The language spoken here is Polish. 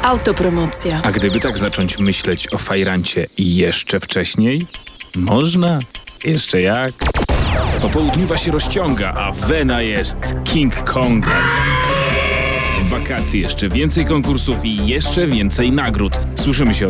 Autopromocja. A gdyby tak zacząć myśleć o fajrancie jeszcze wcześniej? Można. Jeszcze jak. Popołudniowa się rozciąga, a wena jest King Konga. W wakacje jeszcze więcej konkursów i jeszcze więcej nagród. Słyszymy się